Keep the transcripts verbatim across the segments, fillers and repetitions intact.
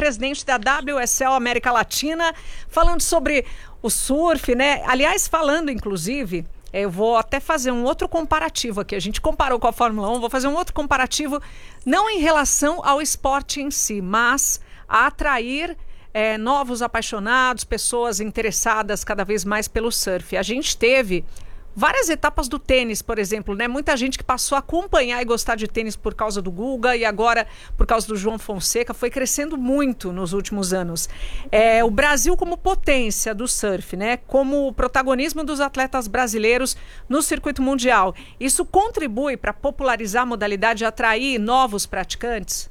presidente da W S L América Latina, falando sobre o surf, né? Aliás, falando, inclusive, eu vou até fazer um outro comparativo aqui. A gente comparou com a Fórmula um, vou fazer um outro comparativo, não em relação ao esporte em si, mas a atrair é, novos apaixonados, pessoas interessadas cada vez mais pelo surf. A gente teve várias etapas do tênis, por exemplo, né? Muita gente que passou a acompanhar e gostar de tênis por causa do Guga e agora por causa do João Fonseca, foi crescendo muito nos últimos anos. É, o Brasil como potência do surf, né? Como o protagonismo dos atletas brasileiros no circuito mundial. Isso contribui para popularizar a modalidade e atrair novos praticantes?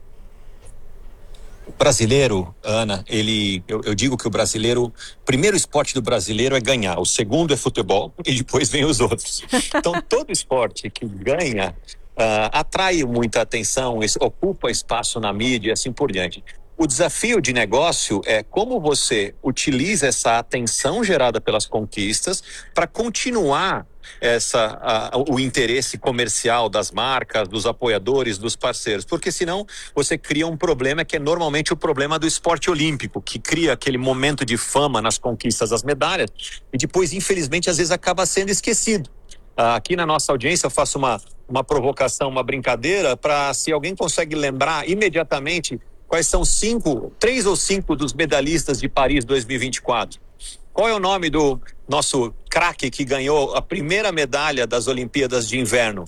O brasileiro, Ana, ele, eu, eu digo que o brasileiro, o primeiro esporte do brasileiro é ganhar, o segundo é futebol e depois vem os outros. Então todo esporte que ganha uh, atrai muita atenção, ocupa espaço na mídia e assim por diante. O desafio de negócio é como você utiliza essa atenção gerada pelas conquistas para continuar essa, a, o interesse comercial das marcas, dos apoiadores, dos parceiros, porque senão você cria um problema que é normalmente o problema do esporte olímpico, que cria aquele momento de fama nas conquistas das medalhas e depois, infelizmente, às vezes acaba sendo esquecido. Aqui na nossa audiência eu faço uma, uma provocação, uma brincadeira, para se alguém consegue lembrar imediatamente quais são cinco, três ou cinco dos medalhistas de Paris dois mil e vinte e quatro. Qual é o nome do nosso craque que ganhou a primeira medalha das Olimpíadas de Inverno?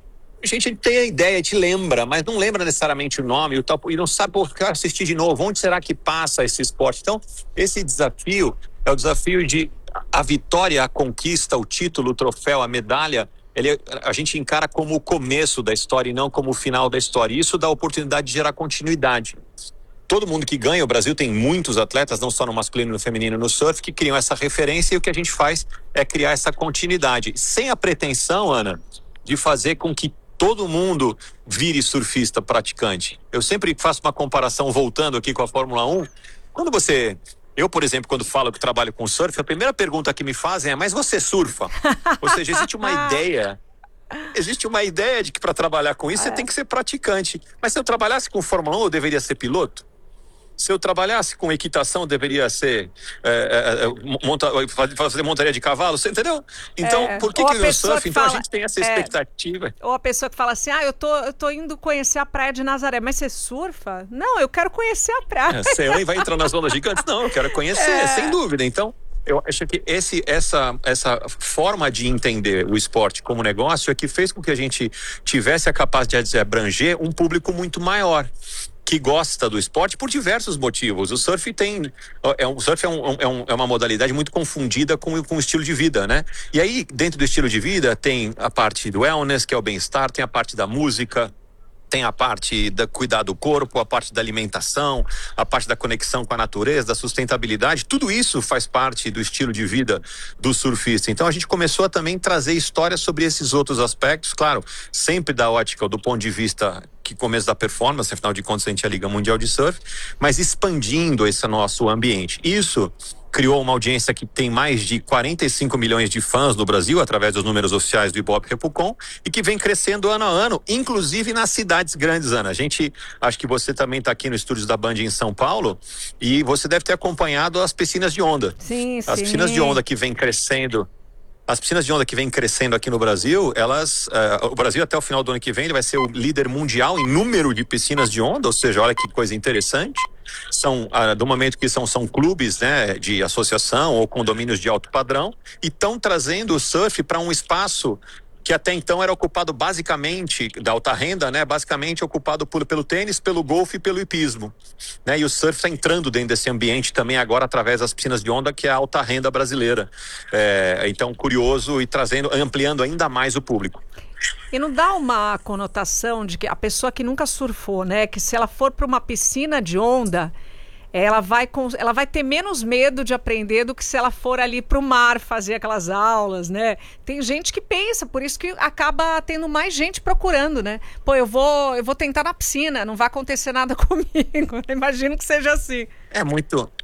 A gente tem a ideia, te lembra, mas não lembra necessariamente o nome o tal, e não sabe por que assistir de novo. Onde será que passa esse esporte? Então, esse desafio é o desafio de a vitória, a conquista, o título, o troféu, a medalha. Ele, a gente encara como o começo da história e não como o final da história. Isso dá a oportunidade de gerar continuidade. Todo mundo que ganha, o Brasil tem muitos atletas, não só no masculino e no feminino, no surf, que criam essa referência, e o que a gente faz é criar essa continuidade, sem a pretensão, Ana, de fazer com que todo mundo vire surfista praticante. Eu sempre faço uma comparação, voltando aqui com a Fórmula um, quando você... Eu, por exemplo, quando falo que trabalho com surf, a primeira pergunta que me fazem é: mas você surfa? Ou seja, existe uma ideia... Existe uma ideia de que para trabalhar com isso, é. Você tem que ser praticante. Mas se eu trabalhasse com Fórmula um, eu deveria ser piloto? Se eu trabalhasse com equitação, eu deveria ser é, é, monta, fazer montaria de cavalo, você entendeu? Então, é. por que, que no surf, então, fala, a gente tem essa expectativa? É, ou a pessoa que fala assim: ah, eu tô, eu tô indo conhecer a praia de Nazaré, mas você surfa? Não, eu quero conhecer a praia. É, você vai entrar nas ondas gigantes? Não, eu quero conhecer, é. sem dúvida. Então, eu acho que esse, essa, essa forma de entender o esporte como negócio é que fez com que a gente tivesse a capacidade de abranger um público muito maior, que gosta do esporte por diversos motivos. O surf tem... É um, o surf é, um, é, um, é uma modalidade muito confundida com, com o estilo de vida, né? E aí, dentro do estilo de vida, tem a parte do wellness, que é o bem-estar, tem a parte da música, tem a parte da cuidar do corpo, a parte da alimentação, a parte da conexão com a natureza, da sustentabilidade. Tudo isso faz parte do estilo de vida do surfista. Então a gente começou a também trazer histórias sobre esses outros aspectos, claro, sempre da ótica, do ponto de vista que começo da performance, afinal de contas a gente é a Liga Mundial de Surf, mas expandindo esse nosso ambiente. Isso criou uma audiência que tem mais de quarenta e cinco milhões de fãs no Brasil, através dos números oficiais do Ibope Repucon, e que vem crescendo ano a ano, inclusive nas cidades grandes, Ana. A gente, acho que você também está aqui no estúdio da Band em São Paulo, e você deve ter acompanhado as piscinas de onda. Sim, as sim. piscinas de onda que vem crescendo. As piscinas de onda que vem crescendo aqui no Brasil, elas, uh, o Brasil até o final do ano que vem, ele vai ser o líder mundial em número de piscinas de onda, ou seja, olha que coisa interessante. São, uh, do momento que são, são clubes, né, de associação ou condomínios de alto padrão, e estão trazendo o surf para um espaço que até então era ocupado basicamente, da alta renda, né, basicamente ocupado por, pelo tênis, pelo golfe e pelo hipismo, né, e o surf está entrando dentro desse ambiente também agora através das piscinas de onda, que é a alta renda brasileira. É, então, curioso e trazendo, ampliando ainda mais o público. E não dá uma conotação de que a pessoa que nunca surfou, né, que se ela for para uma piscina de onda, ela vai, ela vai ter menos medo de aprender do que se ela for ali para o mar fazer aquelas aulas, né? Tem gente que pensa, por isso que acaba tendo mais gente procurando, né? Pô, eu vou, eu vou tentar na piscina, não vai acontecer nada comigo. Imagino que seja assim. É muito...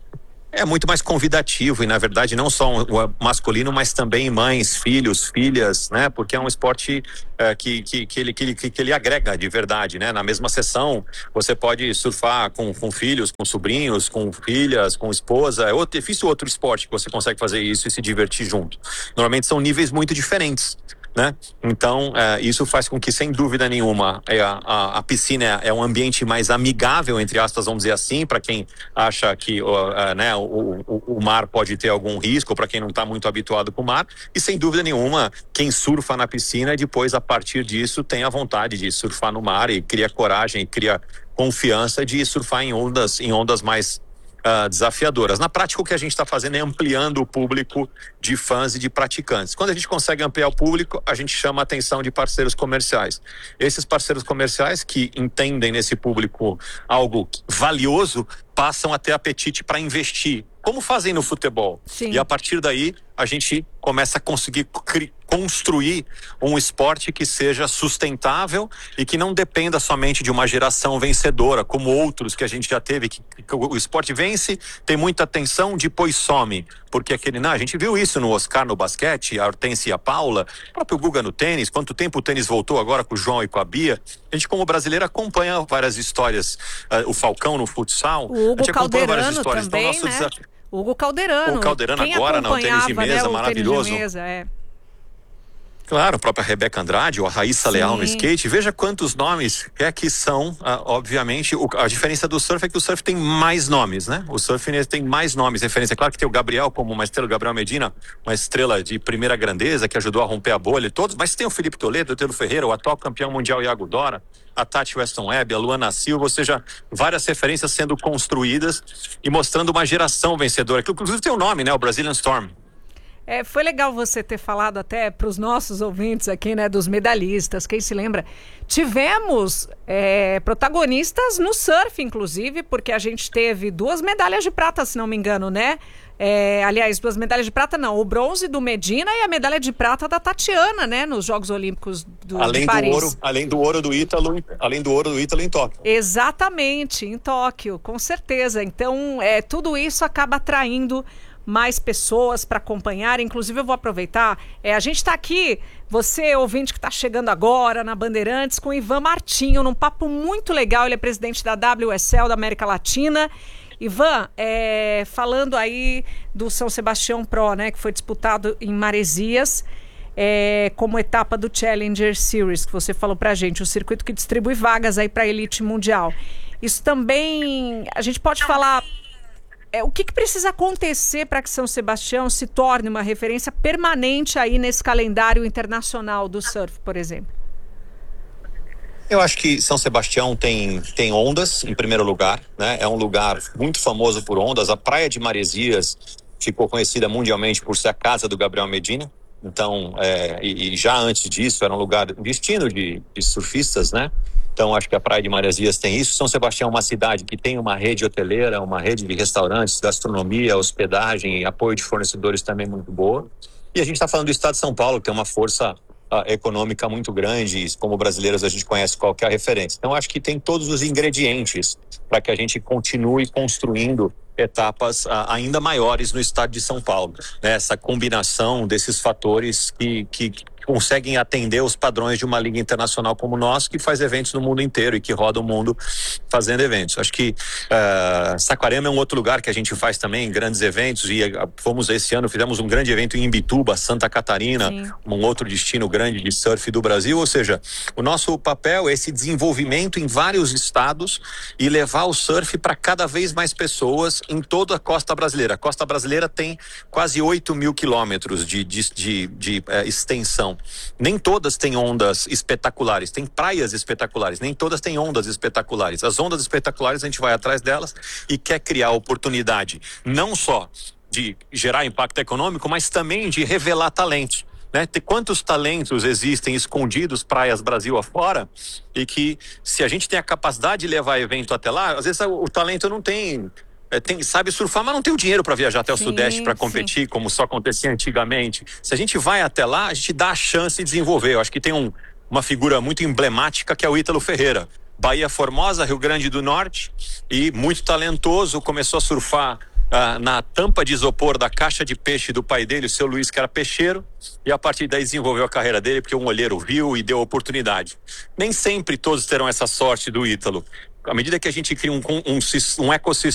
É muito mais convidativo e, na verdade, não só o masculino, mas também mães, filhos, filhas, né? Porque é um esporte é, que, que, que, ele, que, ele, que ele agrega de verdade, né? Na mesma sessão, você pode surfar com, com filhos, com sobrinhos, com filhas, com esposa. É outro, difícil outro esporte que você consegue fazer isso e se divertir junto. Normalmente são níveis muito diferentes, né? Então, é, isso faz com que, sem dúvida nenhuma, é, a, a piscina é um ambiente mais amigável, entre aspas, vamos dizer assim, para quem acha que uh, né, o, o, o mar pode ter algum risco, para quem não está muito habituado com o mar. E, sem dúvida nenhuma, quem surfa na piscina, depois, a partir disso, tem a vontade de surfar no mar e cria coragem, e cria confiança de surfar em ondas, em ondas mais Uh, desafiadoras. Na prática, o que a gente está fazendo é ampliando o público de fãs e de praticantes. Quando a gente consegue ampliar o público, a gente chama a atenção de parceiros comerciais. Esses parceiros comerciais que entendem nesse público algo valioso, passam a ter apetite para investir, como fazem no futebol. Sim. E a partir daí, a gente começa a conseguir construir um esporte que seja sustentável e que não dependa somente de uma geração vencedora, como outros que a gente já teve, que, que o esporte vence, tem muita atenção, depois some. Porque aquele, não, a gente viu isso no Oscar no basquete, a Hortência e a Paula, o próprio Guga no tênis, quanto tempo o tênis voltou agora com o João e com a Bia. A gente, como brasileiro, acompanha várias histórias, uh, o Falcão no futsal, o Hugo a gente acompanha várias Calderano histórias. também, então, nosso né? desafio... Hugo Calderano. O Calderano Quem agora, não, tênis de mesa, né, maravilhoso. Tênis de mesa, é. Claro, a própria Rebeca Andrade, ou a Raíssa Sim. Leal no skate. Veja quantos nomes é que são, ah, obviamente, o, a diferença do surf é que o surf tem mais nomes, né? O surf tem mais nomes, referência. Claro que tem o Gabriel como uma estrela, o Gabriel Medina, uma estrela de primeira grandeza, que ajudou a romper a bolha e todos, mas tem o Felipe Toledo, o Telo Ferreira, o atual campeão mundial Iago Dora, a Tati Weston Webb, a Luana Silva, ou seja, várias referências sendo construídas e mostrando uma geração vencedora, que inclusive tem o um nome, né? O Brazilian Storm. É, foi legal você ter falado até para os nossos ouvintes aqui, né, dos medalhistas, quem se lembra? Tivemos é, protagonistas no surf, inclusive, porque a gente teve duas medalhas de prata, se não me engano, né? É, aliás, duas medalhas de prata não, o bronze do Medina e a medalha de prata da Tatiana, né, nos Jogos Olímpicos do, além de Paris. Do ouro, além do ouro do Ítalo, além do ouro do Ítalo em Tóquio. Exatamente, em Tóquio, com certeza. Então, é, tudo isso acaba atraindo mais pessoas para acompanhar. Inclusive, eu vou aproveitar, é, a gente está aqui, você ouvinte que está chegando agora na Bandeirantes, com o Ivan Martinho, num papo muito legal. Ele é presidente da W S L da América Latina. Ivan, é, falando aí do São Sebastião Pro, né, que foi disputado em Maresias, é, como etapa do Challenger Series, que você falou pra gente, o circuito que distribui vagas aí para a elite mundial. Isso também, a gente pode falar... É, o que, que precisa acontecer para que São Sebastião se torne uma referência permanente aí nesse calendário internacional do surf, por exemplo? Eu acho que São Sebastião tem, tem ondas, em primeiro lugar, né? É um lugar muito famoso por ondas. A Praia de Maresias ficou conhecida mundialmente por ser a casa do Gabriel Medina. Então, é, e, e já antes disso, era um lugar, um destino de, de surfistas, né? Então, acho que a Praia de Maresias tem isso. São Sebastião é uma cidade que tem uma rede hoteleira, uma rede de restaurantes, gastronomia, hospedagem e apoio de fornecedores também muito boa. E a gente está falando do estado de São Paulo, que tem uma força uh, econômica muito grande. E como brasileiros, a gente conhece qual que é a referência. Então, acho que tem todos os ingredientes para que a gente continue construindo etapas uh, ainda maiores no estado de São Paulo, né? Essa combinação desses fatores que, que, que conseguem atender os padrões de uma liga internacional como nós, que faz eventos no mundo inteiro e que roda o mundo fazendo eventos. Acho que uh, Saquarema é um outro lugar que a gente faz também grandes eventos, e uh, fomos esse ano, fizemos um grande evento em Imbituba, Santa Catarina, Sim. um outro destino grande de surf do Brasil. Ou seja, o nosso papel é esse desenvolvimento em vários estados e levar o surf para cada vez mais pessoas em toda a costa brasileira. A costa brasileira tem quase oito mil quilômetros de, de, de, de uh, extensão. Nem todas têm ondas espetaculares, tem praias espetaculares, nem todas têm ondas espetaculares. As ondas espetaculares, a gente vai atrás delas e quer criar oportunidade, não só de gerar impacto econômico, mas também de revelar talentos, né? Quantos talentos existem escondidos praias Brasil afora, e que, se a gente tem a capacidade de levar evento até lá, às vezes o, o talento não tem... É, tem, sabe surfar, mas não tem o dinheiro para viajar até o sim, Sudeste para competir, sim. como só acontecia antigamente. Se a gente vai até lá, a gente dá a chance de desenvolver. Eu acho que tem um, uma figura muito emblemática, que é o Ítalo Ferreira. Bahia Formosa, Rio Grande do Norte, e muito talentoso, começou a surfar ah, na tampa de isopor da caixa de peixe do pai dele, o seu Luiz, que era peixeiro, e a partir daí desenvolveu a carreira dele, porque um olheiro viu e deu oportunidade. Nem sempre todos terão essa sorte do Ítalo. À medida que a gente cria um, um, um ecossistema